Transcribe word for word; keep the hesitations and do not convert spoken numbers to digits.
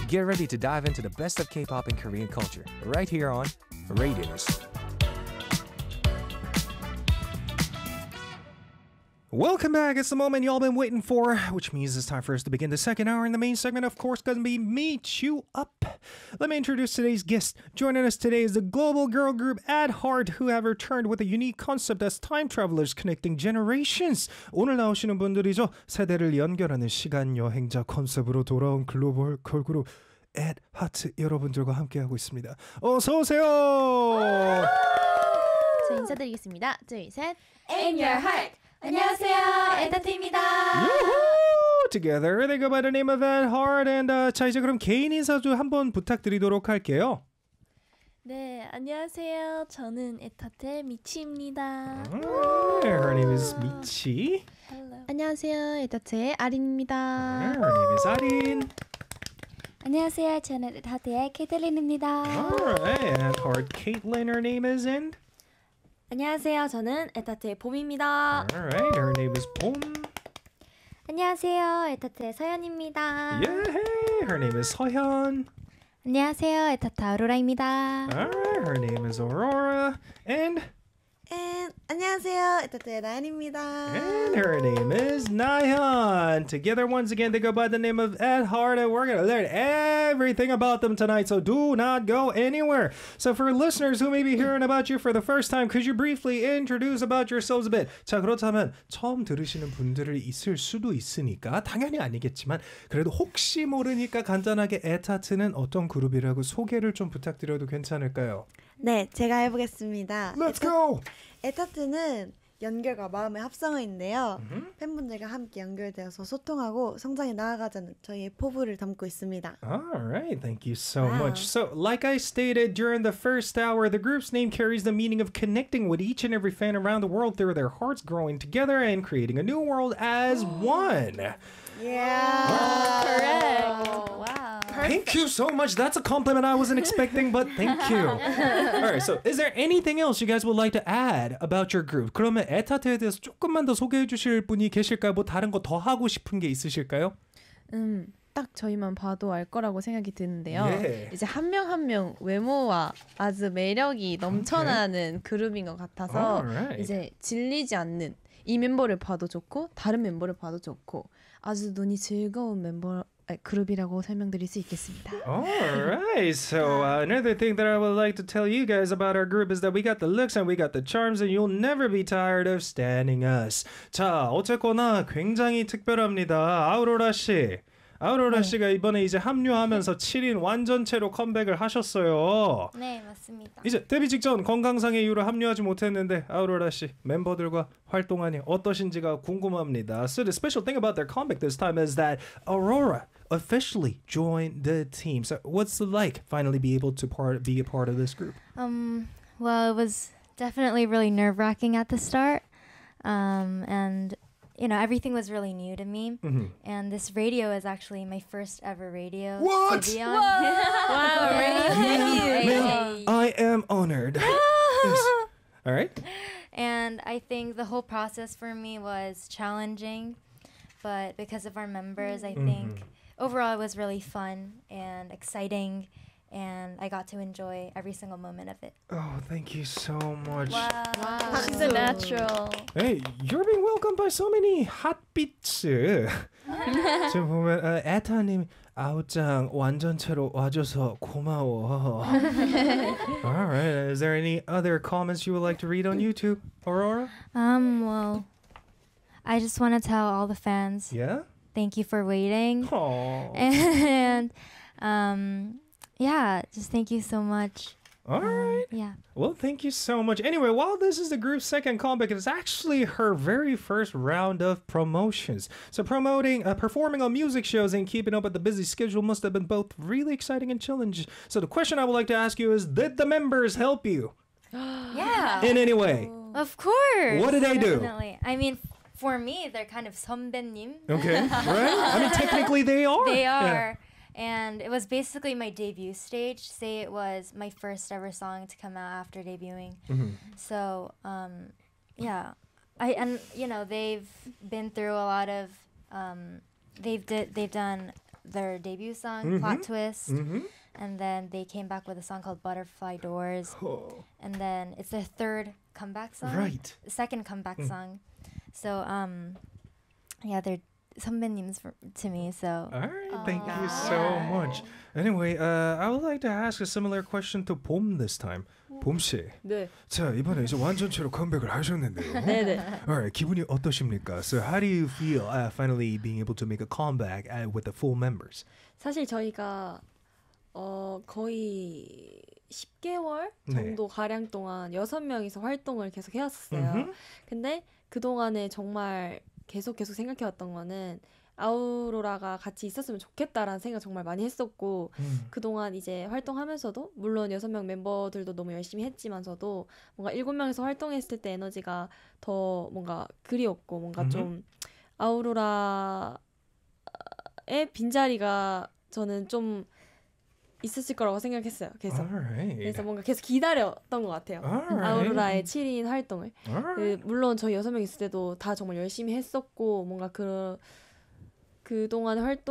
Get ready to dive into the best of K-pop and Korean culture right here on Raiders. Welcome back. It's the moment y'all been waiting for, which means it's time for us to begin the second hour. In the main segment, of course, going to be Meet You Up. Let me introduce today's guest. Joining us today is the global girl group Ad Heart, who have returned with a unique concept as time travelers connecting generations. 오늘 나오시는 분들이죠. 세대를 연결하는 시간 여행자 컨셉으로 돌아온 글로벌 걸그룹 Ad Heart 여러분들과 함께하고 있습니다. 어서 오세요. 자, 인사드리겠습니다. 둘, 셋. In your heart. 안녕하세요, 에타트입니다. Together they go by the name of Ad Heart. And uh, 자 이제 그럼 개인 인사 좀 한번 부탁드리도록 할게요. 네, 안녕하세요. 저는 에타트의 미치입니다. Her name is 미치. Hello. 안녕하세요, 에타트의 아린입니다. Her name is 아린. 안녕하세요, 저는 에타트의 케이틀린입니다. Alright, Ad Heart Caitlin. Her name is and. 안녕하세요, 저는 에타트의 봄입니다. Alright, her name is 봄. 안녕하세요, 에타트의 서연입니다. Yeah, her name is 서현. 안녕하세요, 에타트 아우로라입니다. Alright, her name is Aurora. And And 안녕하세요, 에타트의 나연입니다. And her name is Nayeon. Together once again they go by the name of Ad Heart, and we're going to learn everything about them tonight, so do not go anywhere. So for listeners who may be hearing about you for the first time, could you briefly introduce about yourselves a bit? 자, 그렇다면 처음 들으시는 분들이 있을 수도 있으니까 당연히 아니겠지만 그래도 혹시 모르니까 간단하게 에타트는 어떤 그룹이라고 소개를 좀 부탁드려도 괜찮을까요? 네, 제가 해보겠습니다. Let's 에타, go! 에타트는 연결과 마음의 합성어인데요. Mm-hmm. 팬분들과 함께 연결되어서 소통하고 성장해 나아가자는 저희의 포부를 담고 있습니다. Alright, thank you so Wow. much. So, like I stated during the first hour, the group's name carries the meaning of connecting with each and every fan around the world through their hearts growing together and creating a new world as one. Yeah. Correct. Wow. Thank you so much. That's a compliment I wasn't expecting, but thank you. Alright, so is there anything else you guys would like to add about your group? 그러면 에타트에 대해서 조금만 더 소개해 주실 분이 계실까요? 뭐 다른 거 더 하고 싶은 게 있으실까요? 음, 딱 저희만 봐도 알 거라고 생각이 드는데요. 예. 이제 한 명 한 명 외모와 아주 매력이 넘쳐나는 그룹인 것 같아서 Alright. 이제 질리지 않는 이 멤버를 봐도 좋고 다른 멤버를 봐도 좋고 아주 눈이 즐거운 멤버 아니, 그룹이라고 설명드릴 수 있겠습니다. Alright, so uh, another thing that I would like to tell you guys about our group is that we got the looks and we got the charms and you'll never be tired of standing us. 자, 어쨌거나 굉장히 특별합니다. 아우로라 씨. 아우로라 네. 씨가 이번에 이제 합류하면서 칠 인 완전체로 컴백을 하셨어요. 네, 맞습니다. 이제 데뷔 직전 건강상의 이유로 합류하지 못했는데 아우로라 씨 멤버들과 활동하니 어떠신지가 궁금합니다. So the special thing about their comeback this time is that Aurora officially joined the team. So what's it like finally be able to part be a part of this group? Um, well, it was definitely really nerve-wracking at the start. Um, and you know, everything was really new to me. Mm-hmm. And this radio is actually my first ever radio What? to be on. Wow, Man, I am honored. Yes. All right. And I think the whole process for me was challenging, but because of our members, I think overall it was really fun and exciting, and I got to enjoy every single moment of it. Oh, thank you so much. Wow, she's a natural. Hey, you're being welcomed by so many hot beats. 지금 보면 어, 에타님 아우짱 완전체로 와줘서 고마워. All right. Is there any other comments you would like to read on YouTube, Aurora? Um, well, I just want to tell all the fans, Yeah. thank you for waiting. Oh. And um, yeah, just thank you so much. All right. Yeah. Well, thank you so much. Anyway, while this is the group's second comeback, it's actually her very first round of promotions. So promoting, uh, performing on music shows and keeping up with the busy schedule must have been both really exciting and challenging. So the question I would like to ask you is, did the members help you Yeah. in any way? Of course. What did they do? Definitely. I mean, for me, they're kind of 선배님. Okay, right? I mean, technically they are. They Yeah. are. And it was basically my debut stage. Say it was my first ever song to come out after debuting. Mhm. So, um, yeah. I and you know, they've been through a lot of um, they've did they've done their debut song, Mhm. Plot Twist. Mm-hmm. And then they came back with a song called Butterfly Doors. Oh, And then it's their third comeback song. right. Second comeback Mm. song. So, um, yeah, they're 선배님's for, to me. So, All right, thank you Aw. so Yeah. much. Anyway, uh, I would like to ask a similar question to 봄 this time. 봄 씨, 네. 자 이번에 이제 완전체로 컴백을 하셨는데요. 네네. Alright, 기분이 어떠십니까? So how do you feel uh, finally being able to make a comeback uh, with the full members? 사실 저희가 어 거의 십 개월 네. 정도 가량 동안 여섯 명이서 활동을 계속 해왔었어요. 음흠. 근데 그 동안에 정말 계속 계속 생각해왔던 거는 아우로라가 같이 있었으면 좋겠다라는 생각 정말 많이 했었고 음. 그동안 이제 활동하면서도 물론 여섯 명 멤버들도 너무 열심히 했지만서도 뭔가 일곱 명에서 활동했을 때 에너지가 더 뭔가 그리웠고 뭔가 음흠. 좀 아우로라의 빈자리가 저는 좀 있었을 거라고 생각했어요. 그래서 Alright. 그래서 뭔가 계속 기다렸던 것 같아요. Alright. 아우로라의 칠 인 활동을. Alright. 그 물론 저희 여섯 명 있을 때도 다 정말 열심히 했었고 뭔가 그 그 동안 활동